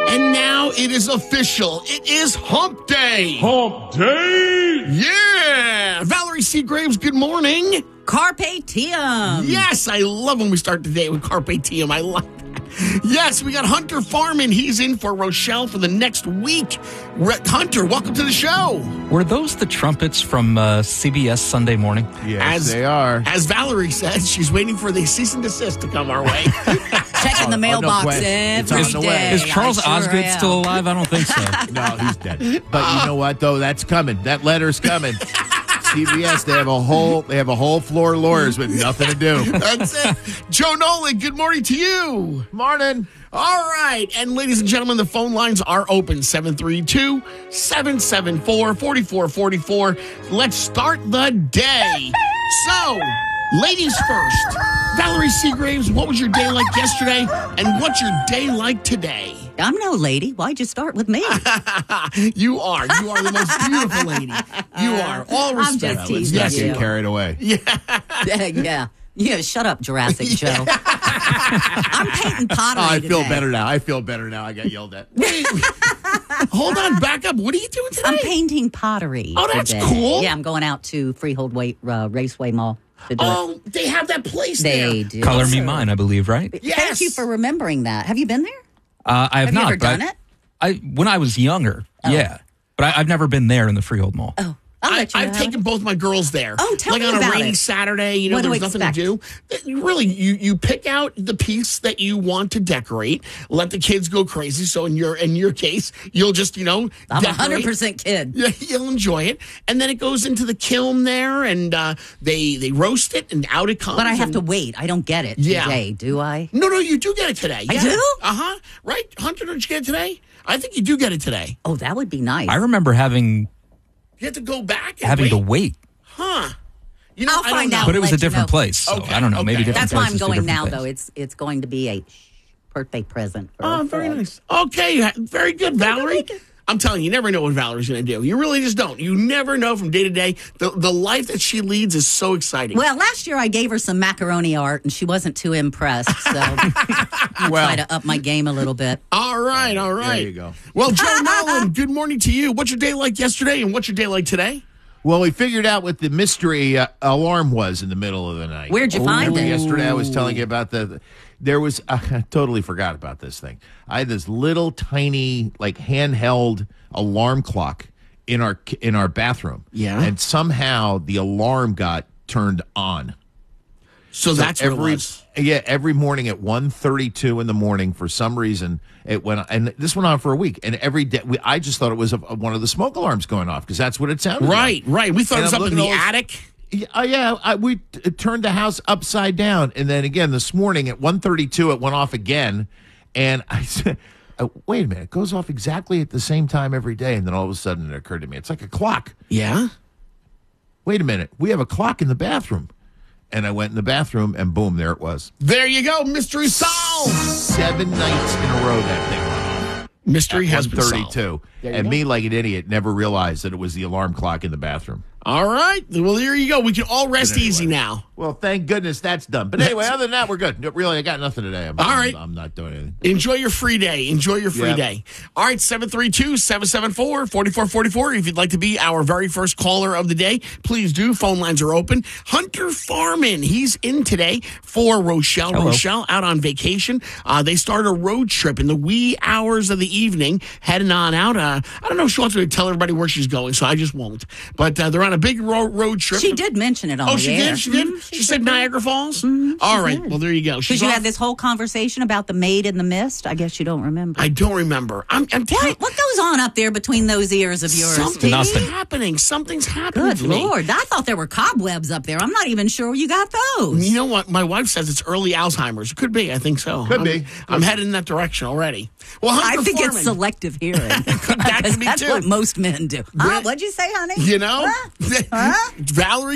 And now it is official. It is Hump Day. Hump Day! Yeah. Valerie Seagraves, good morning. Carpe diem. Yes, I love when we start the day with Carpe Diem. I love that. Yes, we got Hunter Farman. He's in for Rochelle for the next week. Hunter, welcome to the show. Were those the trumpets from CBS Sunday Morning? Yes, they are. As Valerie says, she's waiting for the cease and desist to come our way. Checking the mailbox every It's on the way. day. Is Charles I sure Osgood am. still alive? I don't think so. No, he's dead. But you know what, though? That's coming. That letter's coming. CBS, they have a whole floor of lawyers with nothing to do. That's it. Joe Nolan, good morning to you. Morning. All right. And ladies and gentlemen, the phone lines are open. 732-774-4444. Let's start the day. So, ladies first. Valerie Seagraves, what was your day like yesterday? And what's your day like today? I'm no lady. Why'd you start with me? You are the most beautiful lady. You are. All respect. just teasing Let's not you. get carried away. Yeah. Yeah, shut up, Jurassic Joe. I'm painting pottery I feel today. better now. I got yelled at. Wait. Hold on. Back up. What are you doing today? I'm painting pottery Oh, that's today. cool. Yeah, I'm going out to Freehold Raceway Mall to do it. Oh, they have that place there. They do. Color Me Mine, I believe, right? Yes. Thank you for remembering that. Have you been there? I have Have you not. ever but done it? When I was younger, yeah. But I've never been there in the Freehold Mall. Oh, I'll let you know. I've taken both my girls there. Oh, tell like me on about a rainy it. Saturday, What do there's we nothing expect? to do. Really, you pick out the piece that you want to decorate. Let the kids go crazy. So in your case, you'll just I'm decorate. 100% kid. Yeah, you'll enjoy it, and then it goes into the kiln there, and they roast it, and out it comes. But I have and- to wait. I don't get it Yeah. today, do I? No, you do get it today. I Yeah. do? Right, Hunter, don't you get it today? I think you do get it today. Oh, that would be nice. I remember having You have to go back and to wait. Huh? I'll I don't find know. out. But it was a let you different know. place, so Okay, I don't know. Maybe okay. different That's why I'm places do going different now, things. though. It's going to be a birthday present. For Oh, a very friend. nice. Okay, very good, Valerie. I'm telling you, you never know what Valerie's going to do. You really just don't. You never know from day to day. The life that she leads is so exciting. Well, last year I gave her some macaroni art, and she wasn't too impressed. So I'll try to up my game a little bit. All right. There you go. Well, Joe Nolan, good morning to you. What's your day like yesterday, and what's your day like today? Well, we figured out what the mystery alarm was in the middle of the night. Where'd you find Remember it? Yesterday I was telling you about there was, I totally forgot about this thing. I had this little tiny, like handheld alarm clock in our bathroom. Yeah. And somehow the alarm got turned on. So that's what it was. Yeah, every morning at 1:32 in the morning, for some reason, it went, and this went on for a week. And every day, I just thought it was one of the smoke alarms going off, because that's what it sounded like. Right. We thought And it was I'm up in looking the at all- attic. We turned the house upside down, and then again this morning at 1:32 it went off again, and I said, "Wait a minute, it goes off exactly at the same time every day." And then all of a sudden it occurred to me, it's like a clock. Yeah. Wait a minute, we have a clock in the bathroom, and I went in the bathroom, and boom, there it was. There you go. Mystery solved. 7 nights in a row that thing went off. Mystery has been solved. 1:32, and me, like an idiot, never realized that it was the alarm clock in the bathroom. All right. Well, here you go. We can all rest But anyway. easy now. Well, thank goodness that's done. But anyway, other than that, we're good. Really, I got nothing today. All right. I'm not doing anything. Enjoy your free day. Yep. Day. All right, 732-774-4444. If you'd like to be our very first caller of the day, please do. Phone lines are open. Hunter Farman, he's in today for Rochelle. Hello. Rochelle out on vacation. They start a road trip in the wee hours of the evening, heading on out. I don't know if she wants me to tell everybody where she's going, so I just won't. But they're on a big road trip. She did mention it on Oh, the she air. did? She did? Mhm, She said Niagara Falls? All right. Well, there you go. She's Because you off. had this whole conversation about the maid in the mist. I guess you don't remember. I don't remember. I'm telling What goes on up there between those ears of yours, Something's Steve? happening. Something's happening Good to me. Lord. I thought there were cobwebs up there. I'm not even sure you got those. You know what? My wife says it's early Alzheimer's. It could be. I think so. Could be. I'm headed in that direction already. Well, Hunter I think Farman, it's selective hearing. That could Because be that's too. what most men do. Well, What'd you say, honey? You know, Huh? Valerie